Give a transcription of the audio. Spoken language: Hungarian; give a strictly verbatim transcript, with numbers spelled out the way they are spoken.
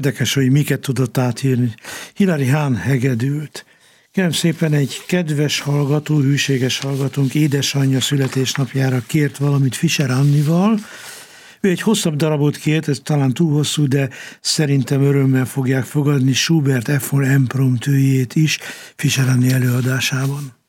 Érdekes, hogy miket tudott átírni. Hilary Hahn hegedült. Kérem szépen, egy kedves hallgató, hűséges hallgatónk édesanyja születésnapjára kért valamit Fischer Annival. Ő egy hosszabb darabot kért, ez talán túl hosszú, de szerintem örömmel fogják fogadni Schubert F. von Impromptujét is Fischer Anni előadásában.